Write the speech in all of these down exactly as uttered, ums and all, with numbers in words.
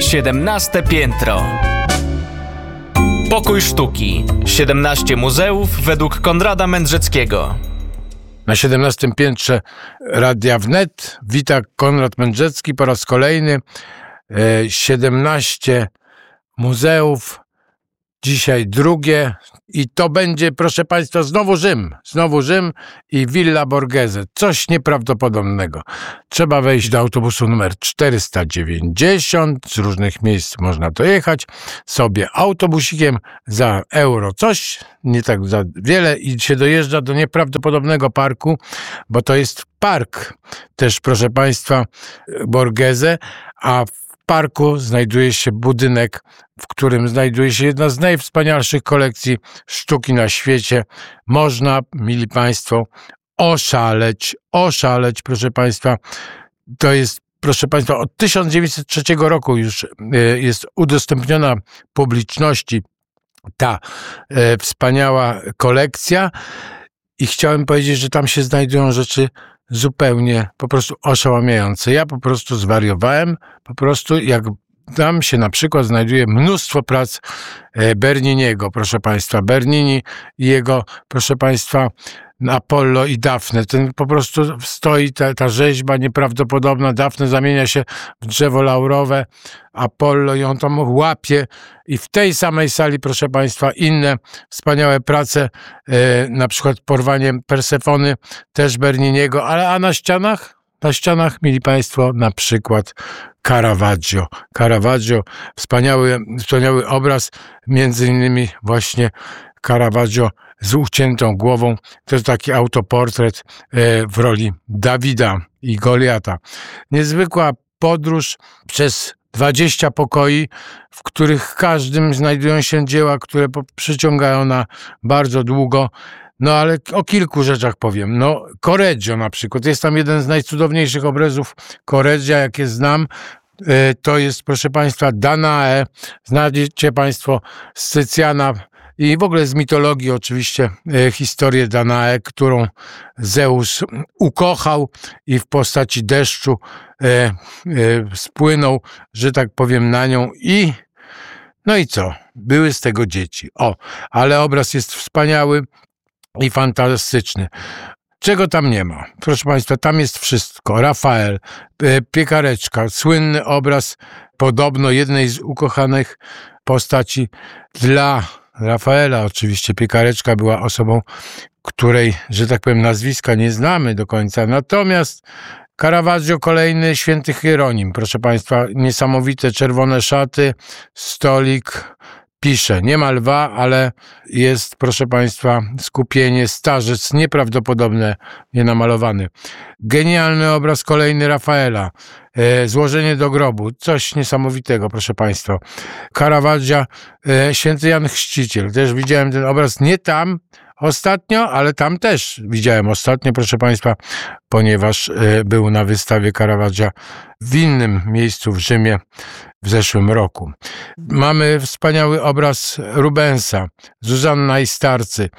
siedemnaste piętro. Pokój sztuki. siedemnaście muzeów według Konrada Mędrzeckiego. Na siedemnastym piętrze Radia Wnet wita Konrad Mędrzecki po raz kolejny. siedemnaście muzeów, dzisiaj drugie i to będzie, proszę Państwa, znowu Rzym. Znowu Rzym i Villa Borghese. Coś nieprawdopodobnego. Trzeba wejść do autobusu numer czterysta dziewięćdziesiąt. Z różnych miejsc można dojechać sobie autobusikiem za euro coś, nie tak za wiele i się dojeżdża do nieprawdopodobnego parku, bo to jest park też, proszę Państwa, Borghese, a w parku znajduje się budynek, w którym znajduje się jedna z najwspanialszych kolekcji sztuki na świecie. Można, mili Państwo, oszaleć, oszaleć, proszę Państwa. To jest, proszę Państwa, od tysiąc dziewięćset trzeciego roku już jest udostępniona publiczności ta e, wspaniała kolekcja i chciałem powiedzieć, że tam się znajdują rzeczy zupełnie po prostu oszałamiające. Ja po prostu zwariowałem, po prostu jak tam się na przykład znajduje mnóstwo prac Berniniego, proszę Państwa. Bernini i jego, proszę Państwa, Apollo i Dafne. Ten po prostu stoi, ta, ta rzeźba nieprawdopodobna. Dafne zamienia się w drzewo laurowe, Apollo ją tam łapie i w tej samej sali, proszę Państwa, inne wspaniałe prace, e, na przykład Porwanie Persefony, też Berniniego, ale a na ścianach? Na ścianach, mili Państwo, na przykład Caravaggio. Caravaggio, wspaniały, wspaniały obraz, między innymi właśnie Caravaggio z uciętą głową. To jest taki autoportret w roli Dawida i Goliata. Niezwykła podróż przez dwadzieścia pokoi, w których w każdym znajdują się dzieła, które przyciągają na bardzo długo. No ale o kilku rzeczach powiem. No Correggio na przykład. Jest tam jeden z najcudowniejszych obrazów Correggia, jakie znam. To jest, proszę Państwa, Danae. Znajdziecie Państwo z Cycjana i w ogóle z mitologii oczywiście historię Danae, którą Zeus ukochał i w postaci deszczu e, e, spłynął, że tak powiem, na nią i no i co? Były z tego dzieci. O, ale obraz jest wspaniały i fantastyczny. Czego tam nie ma? Proszę Państwa, tam jest wszystko. Rafael, Piekareczka, słynny obraz podobno jednej z ukochanych postaci dla Rafaela. Oczywiście Piekareczka była osobą, której, że tak powiem, nazwiska nie znamy do końca. Natomiast Caravaggio, kolejny Święty Hieronim. Proszę Państwa, niesamowite czerwone szaty, stolik, pisze. Nie ma lwa, ale jest, proszę Państwa, skupienie, starzec nieprawdopodobne, nienamalowany. Genialny obraz kolejny Rafaela. E, złożenie do grobu. Coś niesamowitego, proszę Państwa. Caravaggia, e, Święty Jan Chrzciciel. Też widziałem ten obraz nie tam ostatnio, ale tam też widziałem ostatnio, proszę Państwa, ponieważ e, był na wystawie Caravaggia w innym miejscu w Rzymie w zeszłym roku. Mamy wspaniały obraz Rubensa, Zuzanna i Starcy.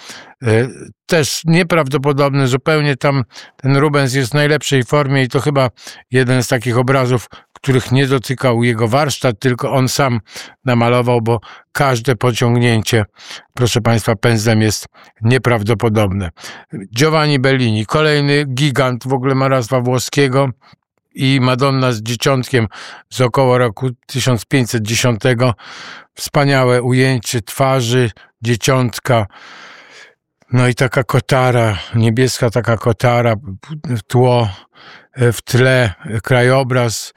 Też nieprawdopodobny, zupełnie tam ten Rubens jest w najlepszej formie i to chyba jeden z takich obrazów, których nie dotykał jego warsztat, tylko on sam namalował, bo każde pociągnięcie, proszę Państwa, pędzlem jest nieprawdopodobne. Giovanni Bellini, kolejny gigant w ogóle malarstwa włoskiego, i Madonna z Dzieciątkiem z około roku tysiąc pięćset dziesiątego. Wspaniałe ujęcie twarzy dzieciątka. No i taka kotara, niebieska taka kotara, tło, w tle krajobraz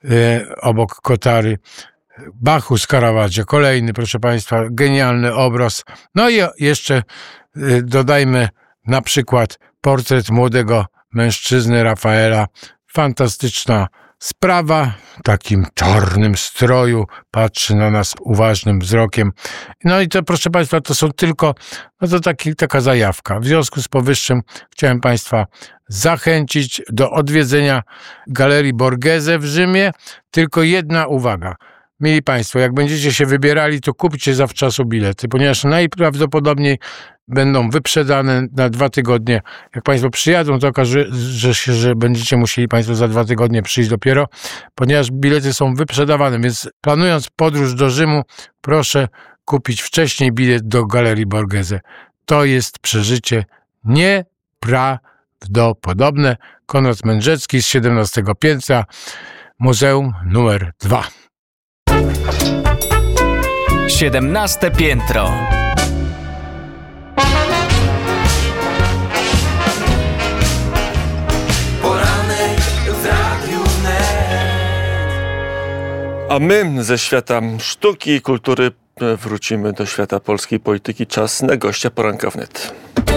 obok kotary. Bacchus Caravaggio, kolejny, proszę Państwa, genialny obraz. No i jeszcze dodajmy na przykład portret młodego mężczyzny Rafaela. Fantastyczna sprawa, w takim czarnym stroju, patrzy na nas uważnym wzrokiem. No i to, proszę Państwa, to są tylko, no to taki, taka zajawka. W związku z powyższym chciałem Państwa zachęcić do odwiedzenia Galerii Borghese w Rzymie. Tylko jedna uwaga. mili Państwo, jak będziecie się wybierali, to kupcie zawczasu bilety, ponieważ najprawdopodobniej będą wyprzedane na dwa tygodnie. Jak Państwo przyjadą, to okaże że się, że będziecie musieli Państwo za dwa tygodnie przyjść dopiero, ponieważ bilety są wyprzedawane, więc planując podróż do Rzymu, proszę kupić wcześniej bilet do Galerii Borghese. To jest przeżycie nieprawdopodobne. Konrad Mędrzecki z siedemnastego piętra, Muzeum numer dwa. siedemnaste piętro. Poranek w Radiu Wnet. A my ze świata sztuki i kultury wrócimy do świata polskiej polityki. Czas na gościa poranka wnet.